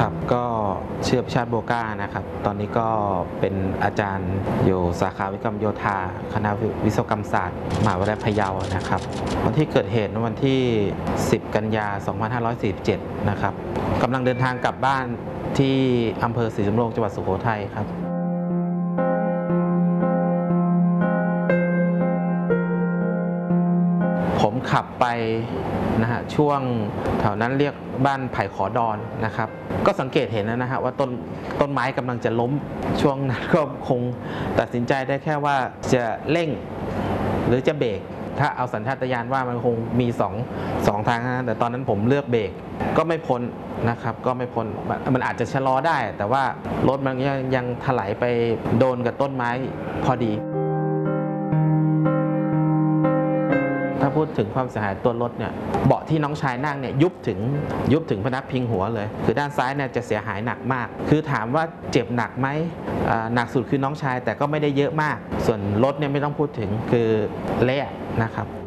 ครับก็ชื่อพิชาติโบก้านะครับตอนนี้ก็เป็นอาจารย์อยู่สาขาวิศวกรรมโยธาคณะวิศวกรรมศาสตร์มหาวิทยาลัยพะเยานะครับวันที่เกิดเหตุวันที่ 10 กันยา 2547 นะครับกำลังเดินทางกลับบ้านที่อำเภอศรีสำโรงจังหวัดสุโขทัยครับผมขับไปนะฮะช่วงแถวนั้นเรียกบ้านไผ่ขอดอนนะครับก็สังเกตเห็นนะฮะว่าต้นไม้กำลังจะล้มช่วงนั้นก็คงตัดสินใจได้แค่ว่าจะเร่งหรือจะเบรกถ้าเอาสัญชาตญาณว่ามันคงมีสองทางนะแต่ตอนนั้นผมเลือกเบรกก็ไม่พ้นนะครับก็ไม่พ้นมันอาจจะชะลอได้แต่ว่ารถมันยังถลายไปโดนกับต้นไม้พอดีถ้าพูดถึงความเสียหายตัวรถเนี่ยเบาะที่น้องชายนั่งเนี่ยยุบถึงพนักพิงหัวเลยคือด้านซ้ายเนี่ยจะเสียหายหนักมากคือถามว่าเจ็บหนักไหมหนักสุดคือน้องชายแต่ก็ไม่ได้เยอะมากส่วนรถเนี่ยไม่ต้องพูดถึงคือเละนะครับ